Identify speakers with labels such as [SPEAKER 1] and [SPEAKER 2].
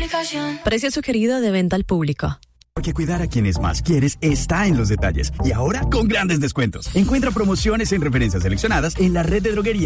[SPEAKER 1] aplicación.
[SPEAKER 2] Precio sugerido de venta al público.
[SPEAKER 3] Porque cuidar a quienes más quieres está en los detalles. Y ahora con grandes descuentos. Encuentra promociones en referencias seleccionadas en la red de droguerías